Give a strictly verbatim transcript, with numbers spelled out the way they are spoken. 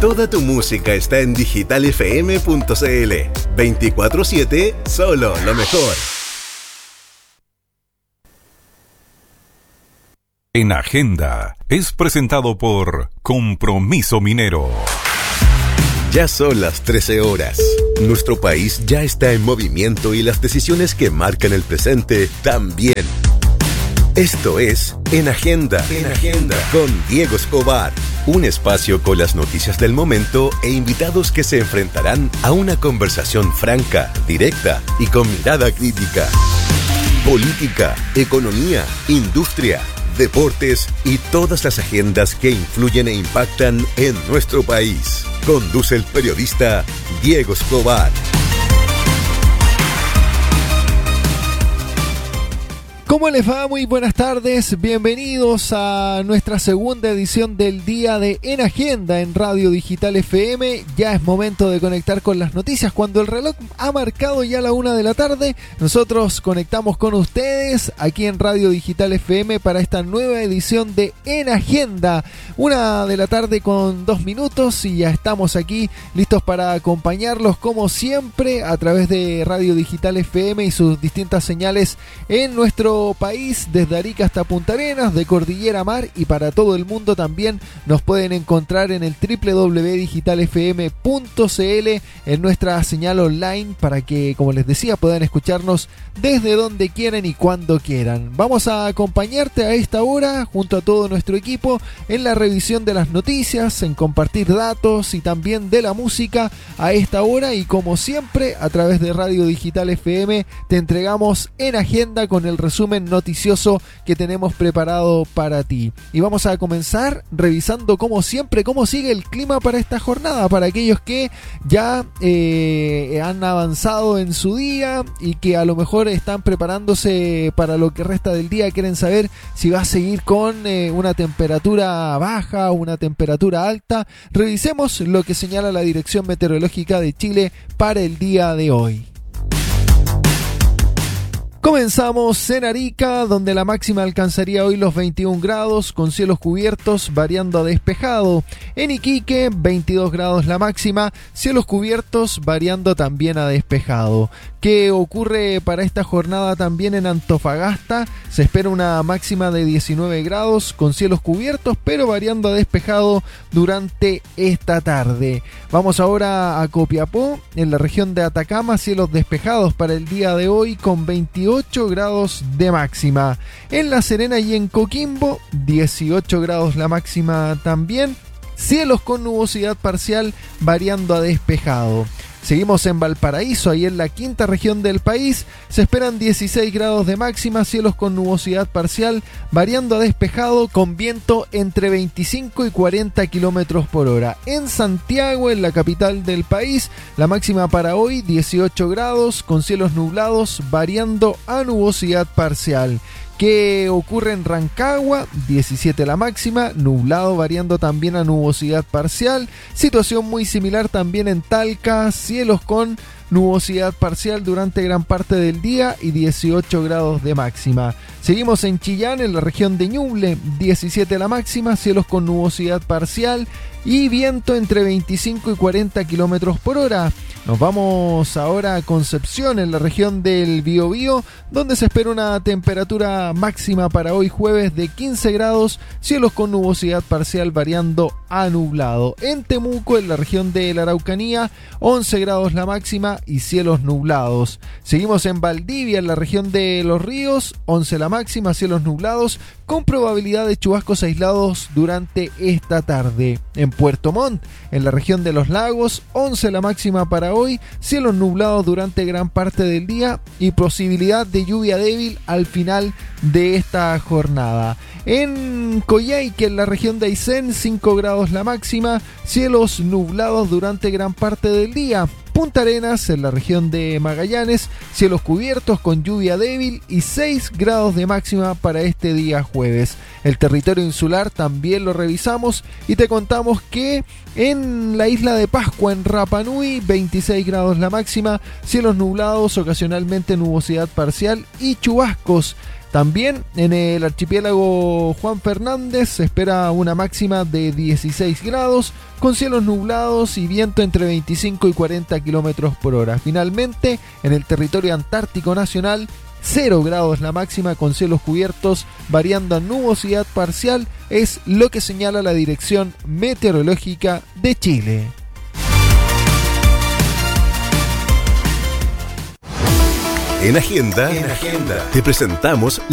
Toda tu música está en digital f m punto c l. veinticuatro siete, solo lo mejor. En Agenda es presentado por Compromiso Minero. Ya son las trece horas. Nuestro país ya está en movimiento y las decisiones que marcan el presente también. Esto es En Agenda, en Agenda, con Diego Escobar. Un espacio con las noticias del momento e invitados que se enfrentarán a una conversación franca, directa y con mirada crítica. Política, economía, industria, deportes y todas las agendas que influyen e impactan en nuestro país. Conduce el periodista Diego Escobar. ¿Cómo les va? Muy buenas tardes, bienvenidos a nuestra segunda edición del día de En Agenda en Radio Digital F M. Ya es momento de conectar con las noticias. Cuando el reloj ha marcado ya la una de la tarde, nosotros conectamos con ustedes aquí en Radio Digital F M para esta nueva edición de En Agenda. Una de la tarde con dos minutos y ya estamos aquí listos para acompañarlos como siempre a través de Radio Digital F M y sus distintas señales en nuestro país, desde Arica hasta Punta Arenas, de Cordillera a Mar, y para todo el mundo también nos pueden encontrar en el doble u doble u doble u punto digital f m punto c l, en nuestra señal online, para que, como les decía, puedan escucharnos desde donde quieran y cuando quieran. Vamos a acompañarte a esta hora junto a todo nuestro equipo en la revisión de las noticias, en compartir datos y también de la música a esta hora, y como siempre a través de Radio Digital F M te entregamos En Agenda con el resumen noticioso que tenemos preparado para ti. Y vamos a comenzar revisando como siempre cómo sigue el clima para esta jornada, para aquellos que ya eh, han avanzado en su día y que a lo mejor están preparándose para lo que resta del día. Quieren saber si va a seguir con eh, una temperatura baja o una temperatura alta. Revisemos lo que señala la Dirección Meteorológica de Chile para el día de hoy. Comenzamos en Arica, donde la máxima alcanzaría hoy los veintiún grados, con cielos cubiertos variando a despejado. En Iquique, veintidós grados la máxima, cielos cubiertos variando también a despejado. ¿Qué ocurre para esta jornada también en Antofagasta? Se espera una máxima de diecinueve grados, con cielos cubiertos, pero variando a despejado durante esta tarde. Vamos ahora a Copiapó, en la región de Atacama, cielos despejados para el día de hoy, con veintiocho grados de máxima. En La Serena y en Coquimbo, dieciocho grados la máxima también, cielos con nubosidad parcial variando a despejado. Seguimos en Valparaíso, ahí en la quinta región del país, se esperan dieciséis grados de máxima, cielos con nubosidad parcial, variando a despejado, con viento entre veinticinco y cuarenta kilómetros por hora. En Santiago, en la capital del país, la máxima para hoy, dieciocho grados, con cielos nublados, variando a nubosidad parcial. ¿Qué ocurre en Rancagua? diecisiete la máxima, nublado variando también a nubosidad parcial. Situación muy similar también en Talca, cielos con nubosidad parcial durante gran parte del día y dieciocho grados de máxima. Seguimos en Chillán, en la región de Ñuble, diecisiete la máxima, cielos con nubosidad parcial y viento entre veinticinco y cuarenta kilómetros por hora. Nos vamos ahora a Concepción, en la región del Biobío, donde se espera una temperatura máxima para hoy jueves de quince grados, cielos con nubosidad parcial variando a nublado. En Temuco, en la región de la Araucanía, once grados la máxima y cielos nublados. Seguimos en Valdivia, en la región de Los Ríos, once la máxima, cielos nublados, con probabilidad de chubascos aislados durante esta tarde. En Puerto Montt, en la región de Los Lagos, once la máxima para hoy, cielos nublados durante gran parte del día y posibilidad de lluvia débil al final de esta jornada. En Coyhaique, en la región de Aysén, cinco grados la máxima, cielos nublados durante gran parte del día. Punta Arenas, en la región de Magallanes, cielos cubiertos con lluvia débil y seis grados de máxima para este día jueves. El territorio insular también lo revisamos y te contamos que en la isla de Pascua, en Rapa Nui, veintiséis grados la máxima, cielos nublados, ocasionalmente nubosidad parcial y chubascos. También en el archipiélago Juan Fernández se espera una máxima de dieciséis grados, con cielos nublados y viento entre veinticinco y cuarenta kilómetros por hora. Finalmente, en el territorio antártico nacional, cero grados la máxima, con cielos cubiertos, variando a nubosidad parcial, es lo que señala la Dirección Meteorológica de Chile. En Agenda, en Agenda te presentamos